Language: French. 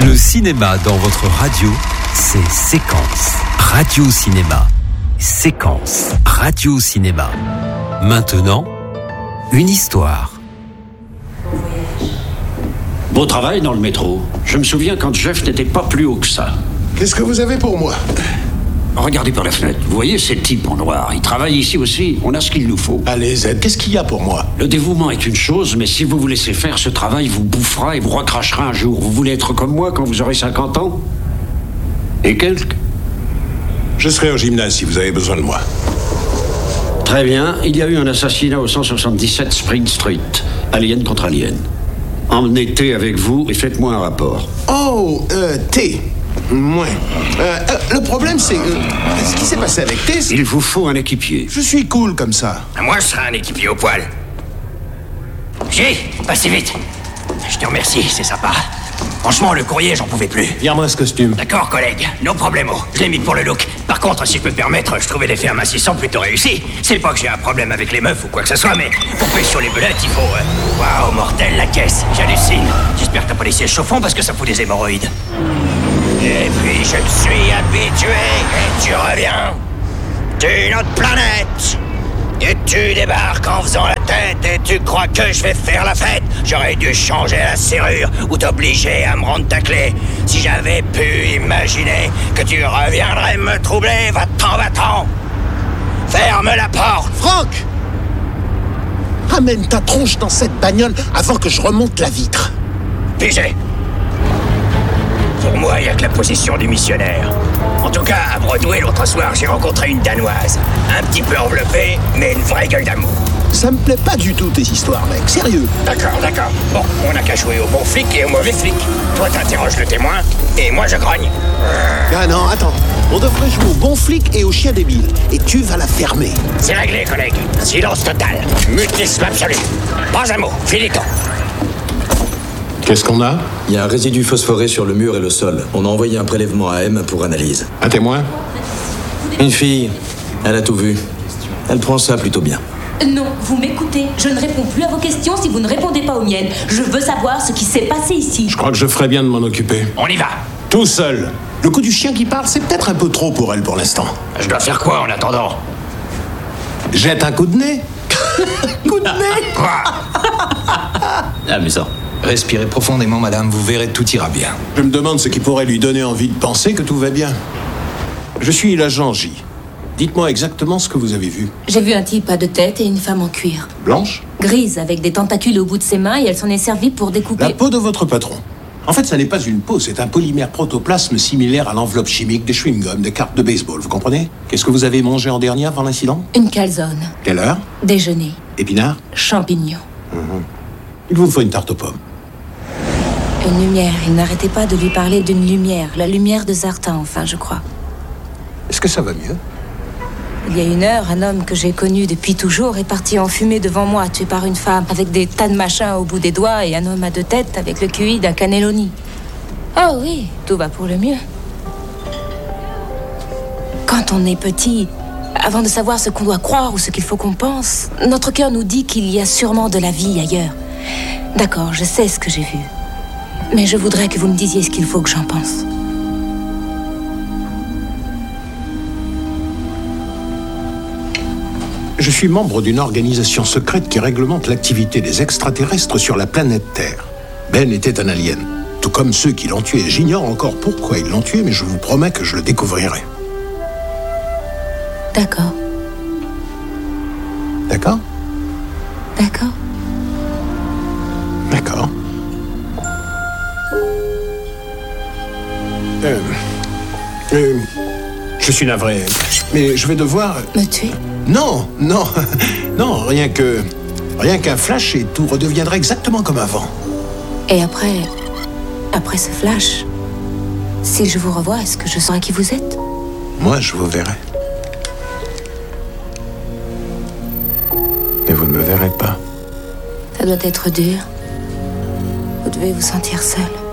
Le cinéma dans votre radio, c'est Séquence. Radio Cinéma. Séquence. Radio Cinéma. Maintenant, une histoire. Beau travail dans le métro. Je me souviens quand Jeff n'était pas plus haut que ça. Qu'est-ce que vous avez pour moi? Regardez par la fenêtre. Vous voyez ces types en noir. Ils travaillent ici aussi. On a ce qu'il nous faut. Allez, Z, qu'est-ce qu'il y a pour moi? Le dévouement est une chose, mais si vous vous laissez faire, ce travail vous bouffera et vous recrachera un jour. Vous voulez être comme moi quand vous aurez 50 ans? Et quelques? Je serai au gymnase si vous avez besoin de moi. Très bien. Il y a eu un assassinat au 177 Spring Street. Alien contre alien. Emmenez T avec vous et faites-moi un rapport. Oh, T. Moins. Le problème, c'est... ce qui s'est passé avec T, c'est... Il vous faut un équipier. Je suis cool comme ça. Moi, je serai un équipier au poil. Passez vite. Je te remercie, c'est sympa. Franchement, le courrier, j'en pouvais plus. Vire-moi ce costume. D'accord, collègue, no problemo. Je l'ai mis pour le look. Par contre, si je peux me permettre, je trouvais l'effet amincissant plutôt réussi. C'est pas que j'ai un problème avec les meufs ou quoi que ce soit, mais pour pêcher sur les belettes, il faut... Waouh, mortel, la caisse, j'hallucine. J'espère que t'as pas les sièges chauffants parce que ça fout des hémorroïdes. Et puis, je me suis habitué, et tu reviens d'une autre planète. Et tu débarques en faisant la tête et tu crois que je vais faire la fête. J'aurais dû changer la serrure ou t'obliger à me rendre ta clé. Si j'avais pu imaginer que tu reviendrais me troubler, va-t'en. Ferme la porte. Franck! Ramène ta tronche dans cette bagnole avant que je remonte la vitre. Pigé. Pour moi, il n'y a que la position du missionnaire. En tout cas, à Broadway, l'autre soir, j'ai rencontré une Danoise. Un petit peu enveloppée, mais une vraie gueule d'amour. Ça me plaît pas du tout, tes histoires, mec. Sérieux. D'accord. Bon, on n'a qu'à jouer au bon flic et au mauvais flic. Toi, t'interroges le témoin, et moi, je grogne. Ah non, attends. On devrait jouer au bon flic et au chien débile. Et tu vas la fermer. C'est réglé, collègue. Silence total. Mutisme absolu. Pas un mot. Finito. Qu'est-ce qu'on a? Il y a un résidu phosphoré sur le mur et le sol. On a envoyé un prélèvement à M pour analyse. Un témoin? Une fille, elle a tout vu. Elle prend ça plutôt bien. Non, vous m'écoutez. Je ne réponds plus à vos questions si vous ne répondez pas aux miennes. Je veux savoir ce qui s'est passé ici. Je crois que je ferais bien de m'en occuper. On y va. Tout seul. Le coup du chien qui parle, c'est peut-être un peu trop pour elle pour l'instant. Je dois faire quoi en attendant? Jette un coup de nez. Coup de nez. Quoi? Amusant. Respirez profondément, madame, vous verrez, tout ira bien. Je me demande ce qui pourrait lui donner envie de penser que tout va bien. Je suis l'agent J. Dites-moi exactement ce que vous avez vu. J'ai vu un type à deux têtes et une femme en cuir. Blanche? Grise, avec des tentacules au bout de ses mains et elle s'en est servie pour découper... La peau de votre patron. En fait, ça n'est pas une peau, c'est un polymère protoplasme similaire à l'enveloppe chimique des chewing-gums, des cartes de baseball, vous comprenez? Qu'est-ce que vous avez mangé en dernier avant l'incident? Une calzone. Quelle heure? Déjeuner. Épinards? Champignons. Il vous faut une tarte aux pommes. Une lumière. Il n'arrêtait pas de lui parler d'une lumière. La lumière de Zartan, enfin, je crois. Est-ce que ça va mieux? Il y a une heure, un homme que j'ai connu depuis toujours est parti en fumée devant moi, tué par une femme, avec des tas de machins au bout des doigts et un homme à deux têtes avec le QI d'un cannelloni. Oh oui, tout va pour le mieux. Quand on est petit, avant de savoir ce qu'on doit croire ou ce qu'il faut qu'on pense, notre cœur nous dit qu'il y a sûrement de la vie ailleurs. D'accord, je sais ce que j'ai vu. Mais je voudrais que vous me disiez ce qu'il faut que j'en pense. Je suis membre d'une organisation secrète qui réglemente l'activité des extraterrestres sur la planète Terre. Ben était un alien, tout comme ceux qui l'ont tué. J'ignore encore pourquoi ils l'ont tué, mais je vous promets que je le découvrirai. D'accord. D'accord? D'accord. D'accord. Je suis navré, mais je vais devoir... Me tuer? Non, rien qu'un flash et tout redeviendra exactement comme avant. Et après ce flash, si je vous revois, est-ce que je saurai qui vous êtes? Moi, je vous verrai. Mais vous ne me verrez pas. Ça doit être dur. Vous devez vous sentir seul.